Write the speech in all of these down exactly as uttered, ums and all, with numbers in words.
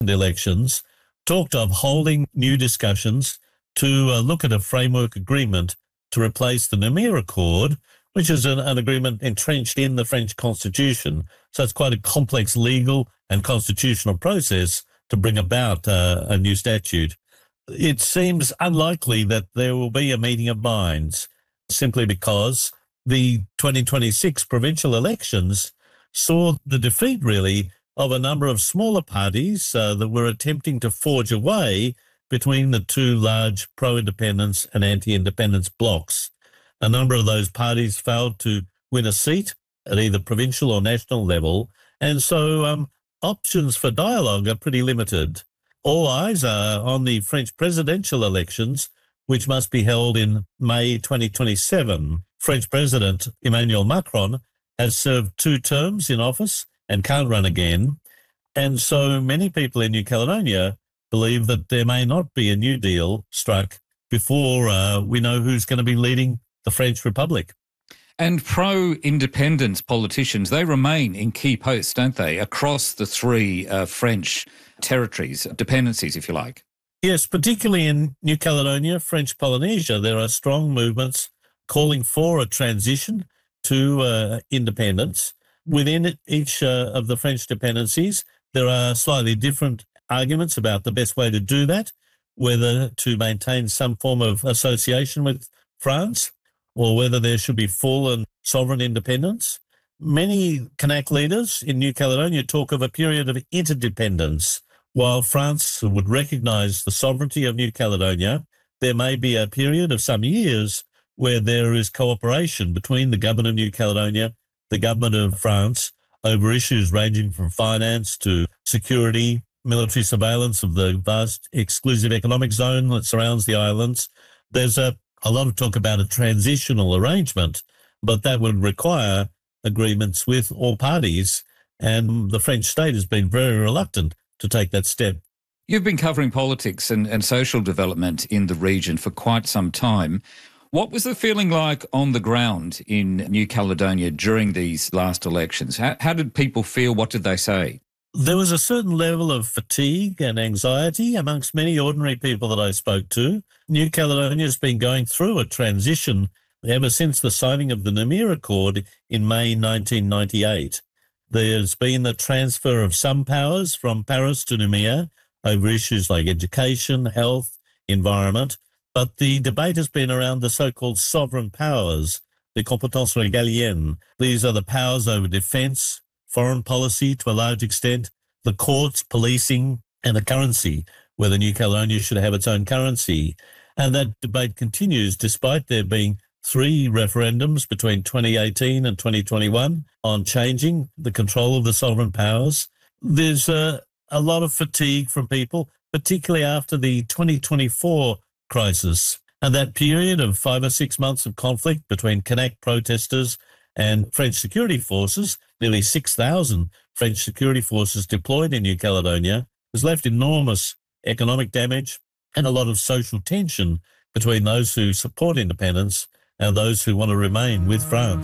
elections, talked of holding new discussions to uh, look at a framework agreement to replace the Namur Accord, which is an, an agreement entrenched in the French constitution. So it's quite a complex legal and constitutional process to bring about uh, a new statute. It seems unlikely that there will be a meeting of minds, simply because the twenty twenty-six provincial elections saw the defeat, really, of a number of smaller parties uh, that were attempting to forge a way between the two large pro-independence and anti-independence blocs. A number of those parties failed to win a seat at either provincial or national level, and so um, options for dialogue are pretty limited. All eyes are on the French presidential elections, which must be held in May twenty twenty-seven. French President Emmanuel Macron has served two terms in office and can't run again, and so many people in New Caledonia believe that there may not be a new deal struck before uh, we know who's going to be leading the French Republic. And pro-independence politicians, they remain in key posts, don't they, across the three uh, French territories, dependencies, if you like? Yes, particularly in New Caledonia, French Polynesia, there are strong movements calling for a transition to uh, independence. Within each uh, of the French dependencies, there are slightly different arguments about the best way to do that, whether to maintain some form of association with France or whether there should be full and sovereign independence. Many Kanak leaders in New Caledonia talk of a period of interdependence. While France would recognise the sovereignty of New Caledonia, there may be a period of some years where there is cooperation between the government of New Caledonia, the government of France, over issues ranging from finance to security, military surveillance of the vast exclusive economic zone that surrounds the islands. There's a, a lot of talk about a transitional arrangement, but that would require agreements with all parties, and the French state has been very reluctant to take that step. You've been covering politics and, and social development in the region for quite some time. What was the feeling like on the ground in New Caledonia during these last elections? How, how did people feel? What did they say? There was a certain level of fatigue and anxiety amongst many ordinary people that I spoke to. New Caledonia has been going through a transition ever since the signing of the Namur Accord in May nineteen ninety-eight. There's been the transfer of some powers from Paris to Nouméa over issues like education, health, environment, but the debate has been around the so-called sovereign powers, the compétences régaliennes. These are the powers over defence, foreign policy to a large extent, the courts, policing, and the currency, whether New Caledonia should have its own currency. And that debate continues despite there being three referendums between twenty eighteen and twenty twenty-one on changing the control of the sovereign powers. There's a, a lot of fatigue from people, particularly after the twenty twenty-four crisis. And that period of five or six months of conflict between Kanak protesters and French security forces, nearly six thousand French security forces deployed in New Caledonia, has left enormous economic damage and a lot of social tension between those who support independence and those who want to remain with France.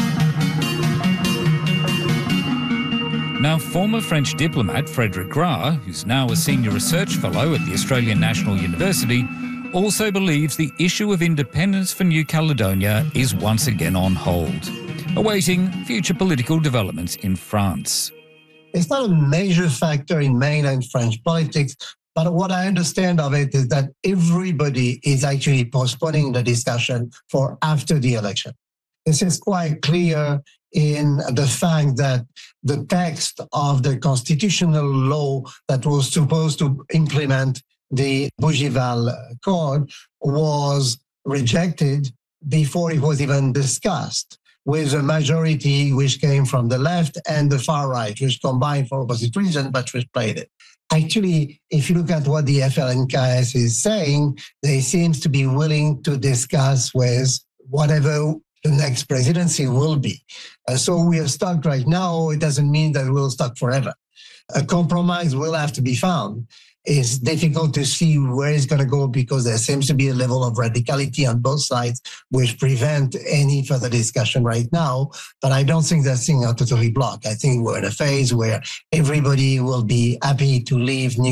Now, former French diplomat Frédéric Gras, who's now a senior research fellow at the Australian National University, also believes the issue of independence for New Caledonia is once again on hold, awaiting future political developments in France. It's not a major factor in mainland French politics, but what I understand of it is that everybody is actually postponing the discussion for after the election. This is quite clear in the fact that the text of the constitutional law that was supposed to implement the Bougival Accord was rejected before it was even discussed, with a majority which came from the left and the far right, which combined for opposite reasons, but which played it. Actually, if you look at what the F L N K S is saying, they seem to be willing to discuss with whatever the next presidency will be. Uh, so we are stuck right now. It doesn't mean that we'll stuck forever. A compromise will have to be found. It's difficult to see where it's going to go because there seems to be a level of radicality on both sides which prevent any further discussion right now. But I don't think that things are totally blocked. I think we're in a phase where everybody will be happy to leave New